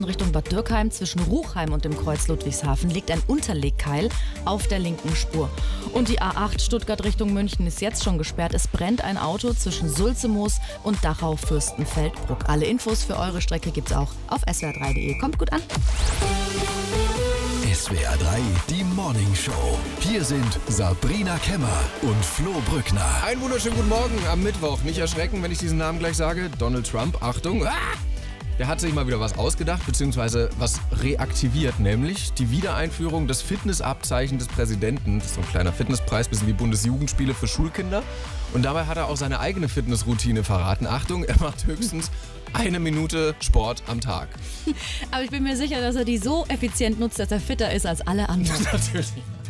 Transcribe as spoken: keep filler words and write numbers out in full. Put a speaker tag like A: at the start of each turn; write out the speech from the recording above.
A: Richtung Bad Dürkheim zwischen Ruchheim und dem Kreuz Ludwigshafen liegt ein Unterlegkeil auf der linken Spur. Und die A acht Stuttgart Richtung München ist jetzt schon gesperrt. Es brennt ein Auto zwischen Sulzemoos und Dachau-Fürstenfeldbruck. Alle Infos für eure Strecke gibt's auch auf S W R drei punkt de. Kommt gut an.
B: S W R drei, die Morning Show. Hier sind Sabrina Kemmer und Flo Brückner.
C: Einen wunderschönen guten Morgen am Mittwoch. Nicht erschrecken, wenn ich diesen Namen gleich sage. Donald Trump, Achtung. Ah! Der hat sich mal wieder was ausgedacht, beziehungsweise was reaktiviert, nämlich die Wiedereinführung des Fitnessabzeichens des Präsidenten. Das ist so ein kleiner Fitnesspreis, bisschen wie Bundesjugendspiele für Schulkinder. Und dabei hat er auch seine eigene Fitnessroutine verraten. Achtung, er macht höchstens eine Minute Sport am Tag.
A: Aber ich bin mir sicher, dass er die so effizient nutzt, dass er fitter ist als alle anderen.
C: Natürlich.